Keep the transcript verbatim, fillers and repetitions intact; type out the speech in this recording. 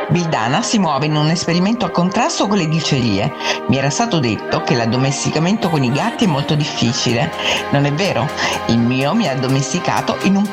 Vildana si muove in un esperimento a contrasto con le dicerie. Mi era stato detto che l'addomesticamento con i gatti è molto difficile. Non è vero? Il mio mi ha addomesticato in un